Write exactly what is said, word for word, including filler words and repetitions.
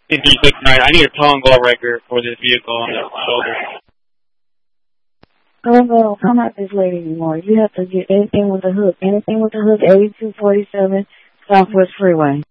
fifteen six nine. I need a towing ball record for this vehicle on the shoulder. Oh no, I'm not this lady anymore. You have to get anything with a hook. Anything with a hook, eighty-two forty-seven Southwest Freeway.